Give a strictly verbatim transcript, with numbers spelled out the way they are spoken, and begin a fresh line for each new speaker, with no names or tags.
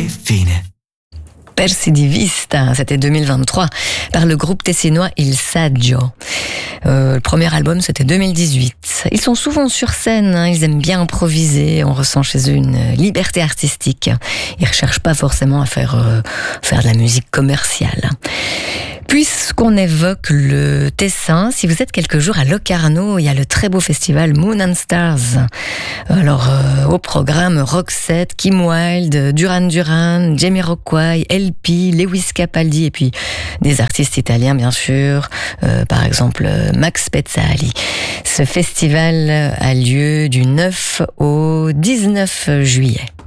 fine.
Persi di vista, c'était deux mille vingt-trois, par le groupe tessinois Il Saggio. Euh, le premier album, c'était deux mille dix-huit. Ils sont souvent sur scène, hein, ils aiment bien improviser, on ressent chez eux une liberté artistique. Ils ne recherchent pas forcément à faire, euh, faire de la musique commerciale. Puisqu'on évoque le Tessin, si vous êtes quelques jours à Locarno, il y a le très beau festival Moon and Stars. Alors, euh, au programme, Roxette, Kim Wilde, Duran Duran, Jamiroquai, L P, Lewis Capaldi, et puis des artistes italiens, bien sûr, euh, par exemple Max Pezzali. Ce festival a lieu du neuf au dix-neuf juillet.